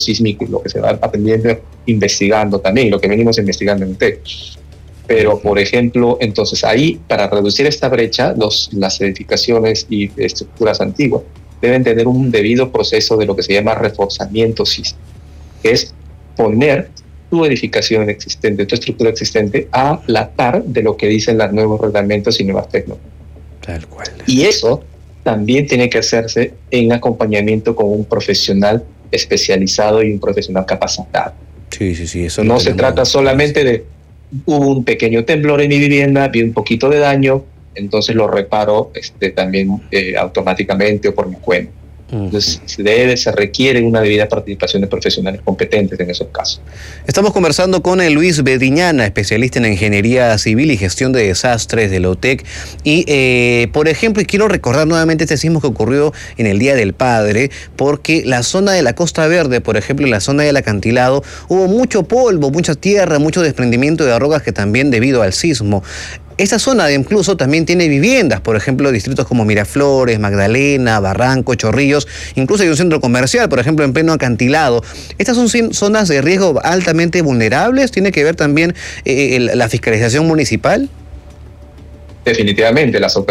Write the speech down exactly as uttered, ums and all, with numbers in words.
sísmico y lo que se va aprendiendo, investigando también, lo que venimos investigando en U T E C. Pero, por ejemplo, entonces ahí, para reducir esta brecha, los, las edificaciones y estructuras antiguas deben tener un debido proceso de lo que se llama reforzamiento sísmico, que es poner tu edificación existente, tu estructura existente, a la par de lo que dicen los nuevos reglamentos y nuevas tecnologías. Tal cual. Y eso también tiene que hacerse en acompañamiento con un profesional especializado y un profesional capacitado. Sí, sí, sí. Eso no se trata solamente de, hubo un pequeño temblor en mi vivienda, vi un poquito de daño, entonces lo reparo este, también eh, automáticamente o por mi cuenta. Entonces, se debe, se requiere una debida participación de profesionales competentes en esos casos. Estamos conversando con el Luis Bedriñana, especialista en ingeniería civil y gestión de desastres de la U T E C. Y, eh, por ejemplo, y quiero recordar nuevamente este sismo que ocurrió en el Día del Padre, porque la zona de la Costa Verde, por ejemplo, en la zona del acantilado, hubo mucho polvo, mucha tierra, mucho desprendimiento de rocas que también debido al sismo. Esta zona incluso también tiene viviendas, por ejemplo, distritos como Miraflores, Magdalena, Barranco, Chorrillos, incluso hay un centro comercial, por ejemplo, en pleno acantilado. Estas son zonas de riesgo altamente vulnerables. ¿Tiene que ver también eh, la fiscalización municipal? Definitivamente, las